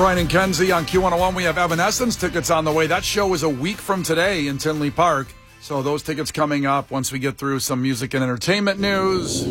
Brian and Kenzie on Q101. We have Evanescence tickets on the way. That show is a week from today in Tinley Park. So those tickets coming up once we get through some music and entertainment news.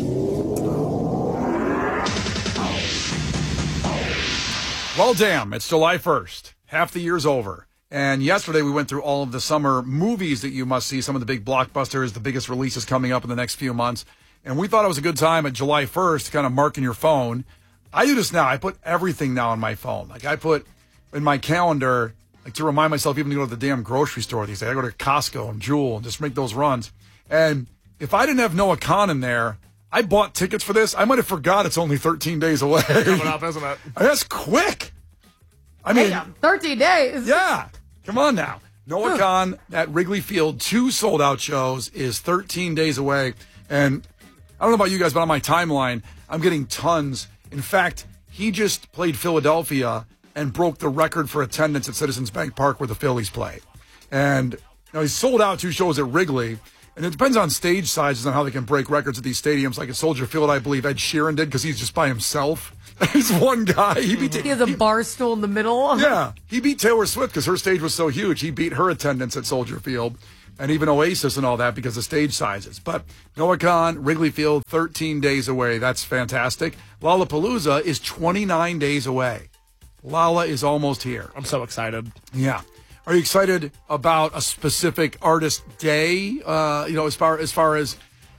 Well, damn, it's July 1st. Half the year's over. And yesterday we went through all of the summer movies that you must see, some of the big blockbusters, the biggest releases coming up in the next few months. And we thought it was a good time at July 1st to kind of mark in your phone. I do this now. I put everything now on my phone. Like I put in my calendar, like to remind myself even to go to the damn grocery store these days. I go to Costco and Jewel and just make those runs. And if I didn't have Noah Khan in there, I bought tickets for this. I might have forgot it's only 13 days away. Coming up, isn't it? That's quick. I mean, 13 days. Yeah. Come on now. Noah Khan at Wrigley Field, 2 sold-out shows, is 13 days away. And I don't know about you guys, but on my timeline, I'm getting tons. In fact, he just played Philadelphia and broke the record for attendance at Citizens Bank Park where the Phillies play. And he's sold out 2 shows at Wrigley. And it depends on stage sizes and how they can break records at these stadiums. Like at Soldier Field, I believe Ed Sheeran did because he's just by himself. He's one guy. He has a bar stool in the middle. Yeah. He beat Taylor Swift because her stage was so huge. He beat her attendance at Soldier Field. And even Oasis and all that because of stage sizes. But Noah Khan, Wrigley Field, 13 days away. That's fantastic. Lollapalooza is 29 days away. Lolla is almost here. I'm so excited. Yeah. Are you excited about a specific artist day? As far as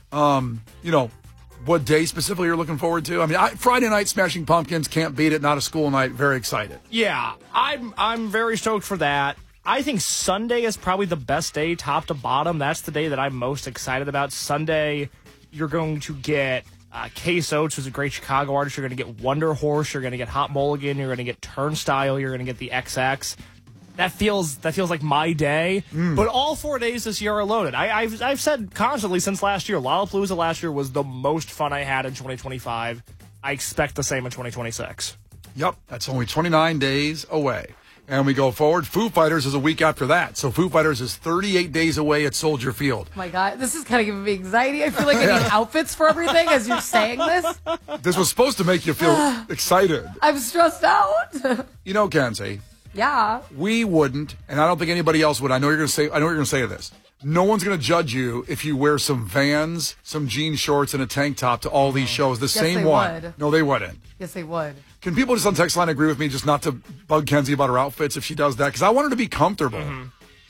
what day specifically you're looking forward to? I mean, Friday night, Smashing Pumpkins, can't beat it. Not a school night. Very excited. Yeah, I'm very stoked for that. I think Sunday is probably the best day, top to bottom. That's the day that I'm most excited about. Sunday, you're going to get Case Oates, who's a great Chicago artist. You're going to get Wonder Horse. You're going to get Hot Mulligan. You're going to get Turnstile. You're going to get the XX. That feels like my day. But all 4 days this year are loaded. I've said constantly since last year, Lollapalooza last year was the most fun I had in 2025. I expect the same in 2026. Yep, that's only 29 days away. And we go forward. Foo Fighters is a week after that. So Foo Fighters is 38 days away at Soldier Field. Oh my God, this is kind of giving me anxiety. I feel like I need outfits for everything as you're saying this. This was supposed to make you feel excited. I'm stressed out. You know, Kenzie. Yeah. We wouldn't, and I don't think anybody else would. I know you're going to say this. No one's going to judge you if you wear some Vans, some jean shorts, and a tank top to all these shows. The same one. Would. No, they wouldn't. Yes, they would. Can people just on text line agree with me just not to bug Kenzie about her outfits if she does that? Because I want her to be comfortable. Mm-hmm.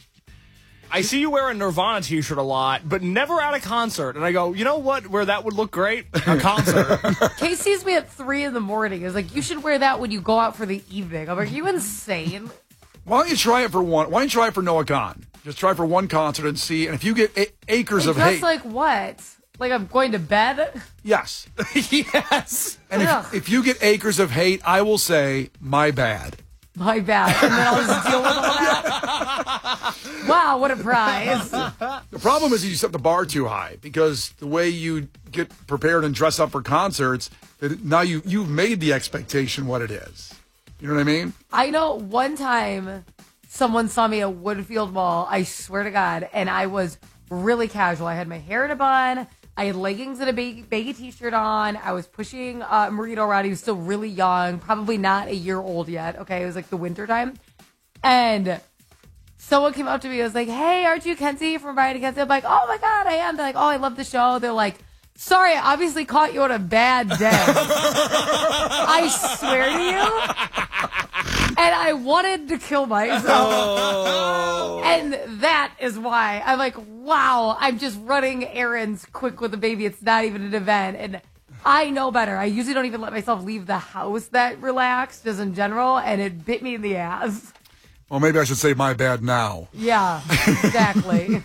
I see you wear a Nirvana t-shirt a lot, but never at a concert. And I go, you know what? Where that would look great? A concert. Kay sees me at 3 a.m. Is like, you should wear that when you go out for the evening. I'm like, are you insane? Why don't you try it for one? Why don't you try it for Noah Khan? Just try for one concert and see. And if you get acres of hate. That's like what? Like I'm going to bed? Yes. Yes. And if you get acres of hate, I will say, my bad. My bad. And then I'll just deal with all that. Wow, what a prize. The problem is you set the bar too high because the way you get prepared and dress up for concerts, that now you've made the expectation what it is. You know what I mean? I know one time someone saw me at Woodfield Mall, I swear to God, and I was really casual. I had my hair in a bun. I had leggings and a baggy t-shirt on. I was pushing Marito around. He was still really young, probably not a year old yet. Okay, it was like the winter time. And someone came up to me and was like, hey, aren't you Kenzie from Brian and Kenzie? I'm like, oh my God, I am. They're like, oh, I love the show. They're like, sorry, I obviously caught you on a bad day. I swear to you. And I wanted to kill myself. Oh. And that is why I'm like, wow, I'm just running errands quick with a baby. It's not even an event. And I know better. I usually don't even let myself leave the house that relaxed, just in general. And it bit me in the ass. Well, maybe I should say my bad now. Yeah, exactly.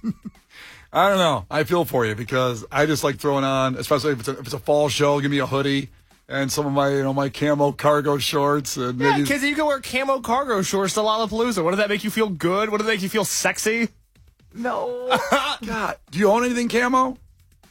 I don't know. I feel for you because I just like throwing on, especially if it's a fall show, give me a hoodie and some of my my camo cargo shorts. And yeah, because you can wear camo cargo shorts to Lollapalooza. What does that make you feel good? What does that make you feel sexy? No. God, do you own anything camo?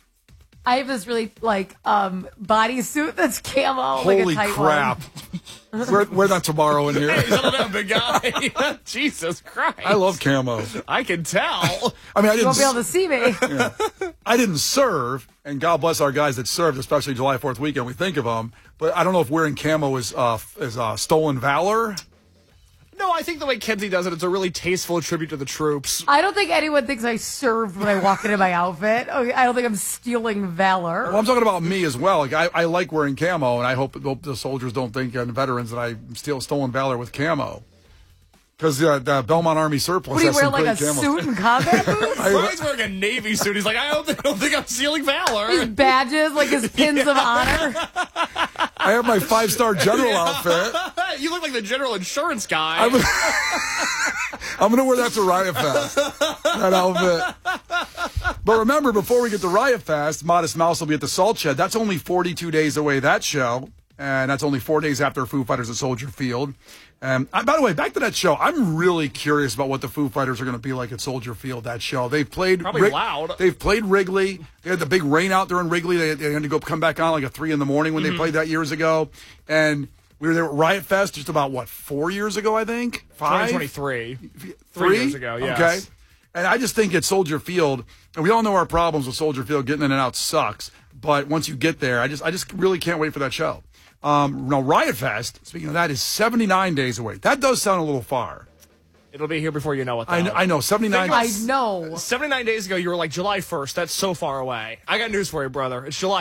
I have this really bodysuit that's camo. Holy like a tight crap! One. We're not tomorrow in here. Settle down, big guy. Jesus Christ. I love camo. I can tell. I mean, You won't be able to see me. I didn't serve, and God bless our guys that served, especially July 4th weekend. We think of them, but I don't know if wearing camo is stolen valor. No, I think the way Kenzie does it, it's a really tasteful tribute to the troops. I don't think anyone thinks I served when I walk into my outfit. Okay, I don't think I'm stealing valor. Well, I'm talking about me as well. Like I like wearing camo, and I hope the soldiers don't think, and veterans, that I steal stolen valor with camo. Because the Belmont Army surplus What do you has wear, some like great a camo. suit and combat boots? Brian's wearing a Navy suit. He's like, I don't think I'm stealing valor. His badges, like his pins of honor. I have my 5-star general outfit. You look like the general insurance guy. I'm going to wear that to Riot Fest, that outfit. But remember, before we get to Riot Fest, Modest Mouse will be at the Salt Shed. That's only 42 days away, that show. And that's only 4 days after Foo Fighters at Soldier Field. And by the way, back to that show, I'm really curious about what the Foo Fighters are going to be like at Soldier Field, that show. They've played probably loud. They've played Wrigley. They had the big rain out there in Wrigley. They had to come back on like at 3 a.m. when they played that years ago. And we were there at Riot Fest just about, 4 years ago, I think? 5? 2023. 3 years ago, yes. Okay. And I just think at Soldier Field, and we all know our problems with Soldier Field, getting in and out sucks. But once you get there, I just really can't wait for that show. Now, Riot Fest, speaking of that, is 79 days away. That does sound a little far. It'll be here before you know it, though. I know, 79. I know. 79 days ago, you were like, July 1st. That's so far away. I got news for you, brother. It's July